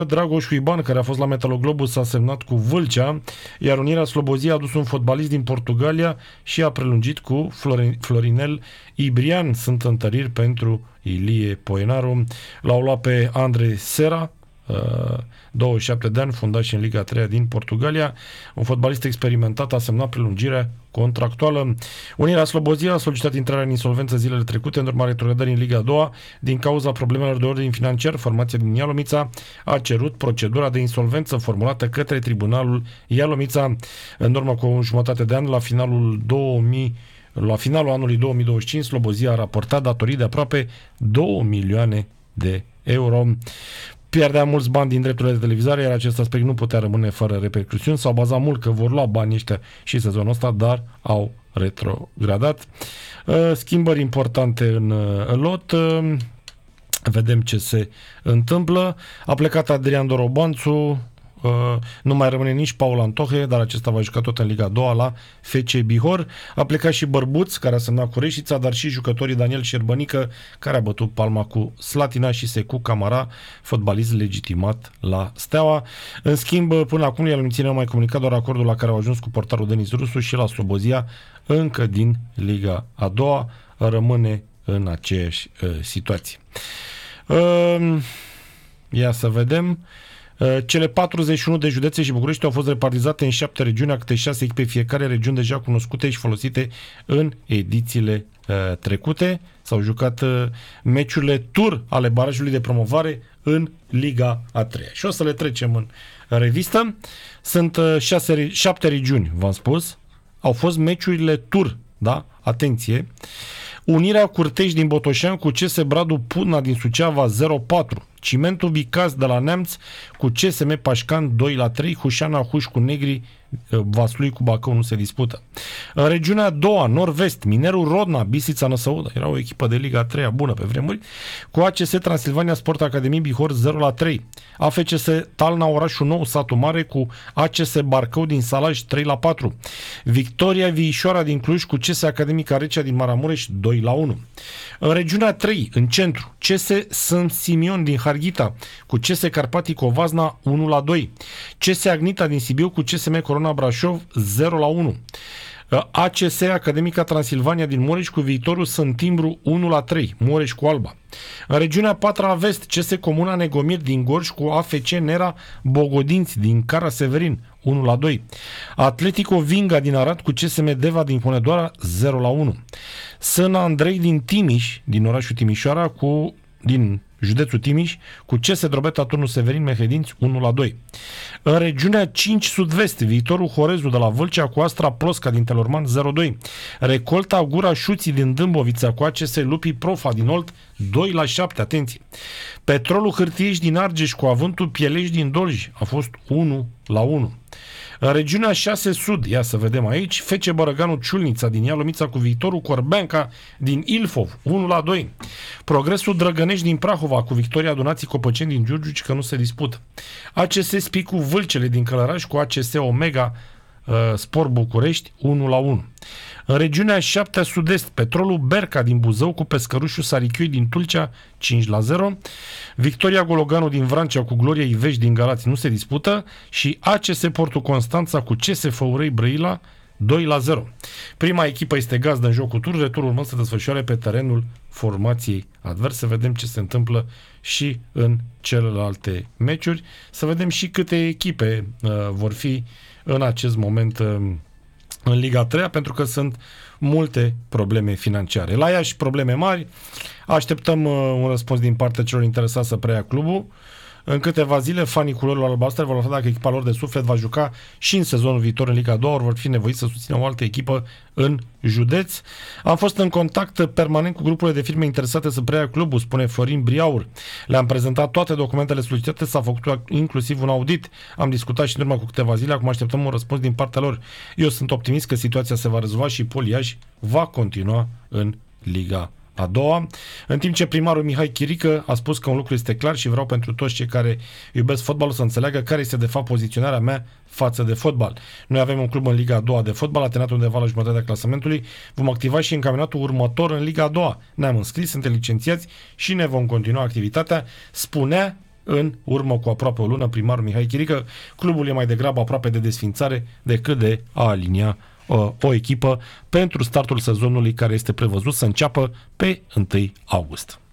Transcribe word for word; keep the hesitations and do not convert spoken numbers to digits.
Dragoș Huiban, care a fost la Metaloglobus, s-a semnat cu Vâlcea, iar Unirea Slobozia a adus un fotbalist din Portugalia și a prelungit cu Florinel Ibrian. Sunt întăriri pentru Ilie Poenaru. L-au luat pe Andre Sera, douăzeci și șapte de ani, fundaș în Liga a treia din Portugalia. Un fotbalist experimentat a semnat prelungirea contractuală. Unirea Slobozia a solicitat intrarea în insolvență zilele trecute în urma retrogradării în Liga a doua din cauza problemelor de ordin financiar. Formația din Ialomița a cerut procedura de insolvență formulată către Tribunalul Ialomița în urmă cu o jumătate de an. La finalul două mii La finalul anului două mii douăzeci și cinci, Slobozia a raportat datorii de aproape două milioane de euro. Pierdea mulți bani din drepturile de televizare, iar acest aspect nu putea rămâne fără repercusiuni. S-au bazat mult că vor lua banii ăștia și sezonul ăsta, dar au retrogradat. Schimbări importante în lot. Vedem ce se întâmplă. A plecat Adrian Dorobanțu. Uh, nu mai rămâne nici Paul Antohe, dar acesta va juca tot în Liga a doua la F C Bihor. A plecat și Bărbuț, care a semnat cu Reșița, dar și jucătorii Daniel Șerbănică, care a bătut palma cu Slatina, și Secu Camara, fotbalist legitimat la Steaua. În schimb, până acum Ialomițenii au mai comunicat doar acordul la care au ajuns cu portarul Denis Rusu și la Slobozia, încă din Liga a doua, rămâne în aceeași uh, situație. Uh, ia să vedem. Cele patruzeci și unu de județe și București au fost repartizate în șapte regiuni, a câte șase echipe fiecare, regiuni deja cunoscute și folosite în edițiile uh, trecute. S-au jucat uh, meciurile tur ale barajului de promovare în Liga a treia. Și o să le trecem în revistă. Sunt uh, șase, șapte regiuni, v-am spus. Au fost meciurile tur, da? Atenție! Unirea Curtești din Botoșani cu C S Bradu Putna din Suceava zero patru. Cimentul Vicaz de la Neamț cu C S M Pașcan doi la trei. Hușana Huș cu Negri Vaslui cu Bacău nu se dispută. În regiunea a doua, nord-vest, Minerul Rodna, Bisița Năsăudă, era o echipă de Liga a treia bună pe vremuri, cu A C S Transilvania Sport Academie Bihor zero la trei. A F C S Talna Orașul Nou Satul Mare cu A C S Barcău din Salaj trei la patru. Victoria Viișoara din Cluj cu C S Academica Recea din Maramureș doi la unu. În regiunea a trei, în centru, C S Sânt Simion din Harghita cu C S Carpatii Covazna unu la doi. C S Agnita din Sibiu cu C S M Corona Brașov zero la unu. A C S Academica Transilvania din Mureș cu Viitorul Sântimbru unu la trei, Mureș cu Alba. În regiunea a patra vest, C S Comuna Negomir din Gorj cu A F C Nera Bogodinți din Cara Severin unu la doi. Atletico Vinga din Arad cu C S M Deva din Hunedoara zero la unu. Sâna Andrei din Timiș, din orașul Timișoara, cu din județul Timiș, cu C S Drobeta Turnul Severin Mehedinți unu la doi. În regiunea cinci sud-vest, Viitorul Horezu de la Vâlcea cu Astra Plosca din Telorman zero doi. Recolta Gura Șuții din Dâmbovița cu A C S Lupii Profa din Olt doi la șapte, atenție. Petrolul Hârtiești din Argeș cu Avântul Pielești din Dolj a fost unu la unu. În regiunea șase sud, ia să vedem aici, F C Bărăganul Ciulnița din Ialomița cu Viitorul Corbeanca din Ilfov unu la doi. Progresul Drăgănești din Prahova cu Victoria Donații Copăceni din Giurgiuci, că nu se dispută. A C S Spicu Vâlcele din Călăraș cu A C S Omega uh, Sport București unu la unu. În regiunea șapte sud-est, Petrolul Berca din Buzău cu Pescărușul Sarichiui din Tulcea cinci la zero. Victoria Gologanu din Vrancea cu Gloria Ivești din Galați nu se dispută și A C S Portul Constanța cu C S Făurei Brăila doi la zero. Prima echipă este gazdă în jocul tur, returul urmând să desfășoare pe terenul formației adverse. Să vedem ce se întâmplă și în celelalte meciuri. Să vedem și câte echipe uh, vor fi în acest moment uh, în Liga a treia, pentru că sunt multe probleme financiare. La Iași probleme mari. Așteptăm uh, un răspuns din partea celor interesați să preia clubul. În câteva zile, fanii culorilor albastre vor afla dacă echipa lor de suflet va juca și în sezonul viitor în Liga a doua, ori vor fi nevoiți să susțină o altă echipă în județ. Am fost în contact permanent cu grupurile de firme interesate să preia clubul, spune Florin Briaur. Le-am prezentat toate documentele solicitate, s-a făcut inclusiv un audit. Am discutat și în urmă cu câteva zile, acum așteptăm un răspuns din partea lor. Eu sunt optimist că situația se va rezolva și Poliaș va continua în Liga a doua, în timp ce primarul Mihai Chirică a spus că un lucru este clar și vreau pentru toți cei care iubesc fotbalul să înțeleagă care este de fapt poziționarea mea față de fotbal. Noi avem un club în Liga a doua de fotbal, atenat undeva la jumătatea clasamentului, vom activa și în campionatul următor în Liga a doua. Ne-am înscris, suntem licențiați și ne vom continua activitatea, spunea în urmă cu aproape o lună primarul Mihai Chirică. Clubul e mai degrabă aproape de desfințare decât de a alinia uh, o echipă pentru startul sezonului care este prevăzut să înceapă pe întâi august.